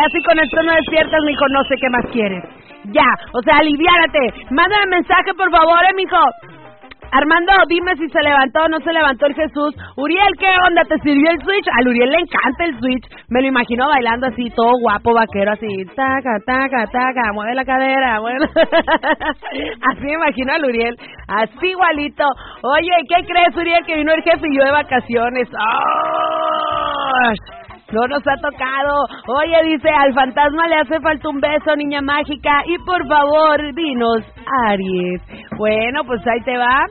Ya si con esto no despiertas, mijo, no sé qué más quieres. Ya, o sea, aliviárate. Mándame mensaje, por favor, mijo. Armando, dime si se levantó o no se levantó el Jesús. Uriel, ¿qué onda? ¿Te sirvió el Switch? Al Uriel le encanta el Switch. Me lo imagino bailando así, todo guapo, vaquero, así. Taca, taca, taca, mueve la cadera, mueve. Así me imagino al Uriel. Así igualito. Oye, ¿qué crees, Uriel? Que vino el jefe y yo de vacaciones. ¡Oh! No nos ha tocado. Oye, dice, al fantasma le hace falta un beso, niña mágica. Y por favor, dinos, Aries. Bueno, pues ahí te va.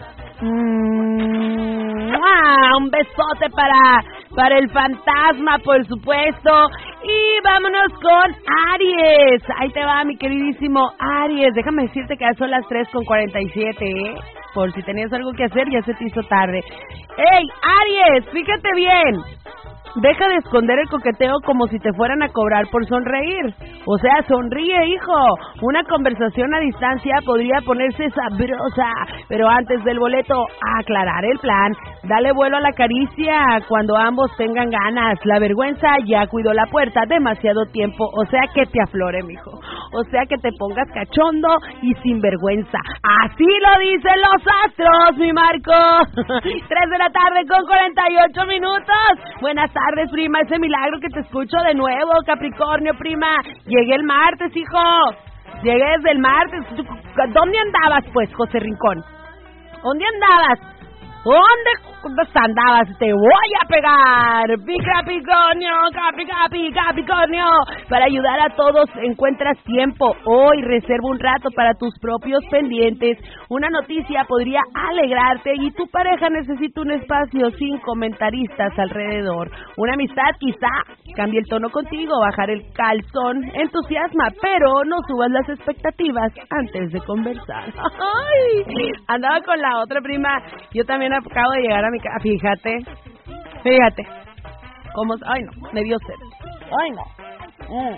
Un besote para el fantasma, por supuesto. Y vámonos con Aries. Ahí te va, mi queridísimo Aries. Déjame decirte que ya son las 3:47, ¿eh? Por si tenías algo que hacer, ya se te hizo tarde. ¡Ey, Aries! Fíjate bien. Deja de esconder el coqueteo como si te fueran a cobrar por sonreír. O sea, sonríe, hijo. Una conversación a distancia podría ponerse sabrosa. Pero antes del boleto, aclarar el plan. Dale vuelo a la caricia cuando ambos tengan ganas. La vergüenza ya cuidó la puerta demasiado tiempo. O sea, que te aflore, mijo. O sea, que te pongas cachondo y sin vergüenza. Así lo dicen los astros, mi Marco. 3 de la tarde con 48 minutos. Buenas tardes, prima. Ese milagro que te escucho de nuevo, Capricornio, prima. Llegué el martes, hijo. Llegué desde el martes. ¿Dónde andabas, pues, José Rincón? ¿Dónde andabas? ¿Dónde andabas? Te voy a pegar. Capricornio, Capricornio. Para ayudar a todos encuentras tiempo. Hoy reserva un rato para tus propios pendientes. Una noticia podría alegrarte y tu pareja necesita un espacio sin comentaristas alrededor. Una amistad quizá cambie el tono contigo, bajar el calzón, entusiasma, pero no subas las expectativas antes de conversar. ¡Ay! Andaba con la otra, prima. Yo también acabo de llegar a mi casa. Fíjate. ¿Cómo? Ay, no, me dio sed. Ay, no.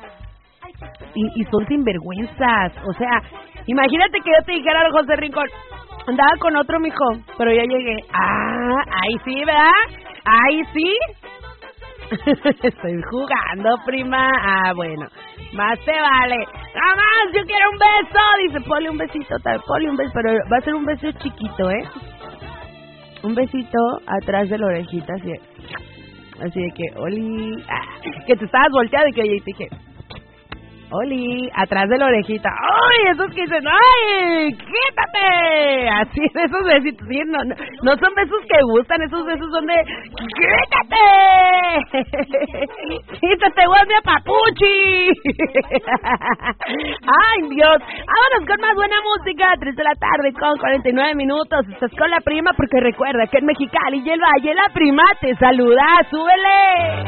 Y son sinvergüenzas. O sea, imagínate que yo te dijera, José Rincón, andaba con otro, mijo, pero ya llegué. Ahí sí, ¿verdad? Ahí sí. Estoy jugando, prima. Bueno, más te vale. Nada más, yo quiero un beso. Dice, ponle un besito, ponle un beso, pero va a ser un beso chiquito, ¿eh? Un besito atrás de la orejita, así de que, Oli, que te estabas volteado y que oye, y te dije, Oli, atrás de la orejita. ¡Ay! Esos que dicen, ¡ay! ¡Quítate! Así, esos besitos, sí, no son besos que gustan, esos besos son de ¡quítate! ¡Quítate, guardia papuchi! ¡Ay, Dios! Vámonos con más buena música. 3 de la tarde con 49 minutos. Estás con la prima porque recuerda que en Mexicali y el Valle la prima te saluda. ¡Súbele!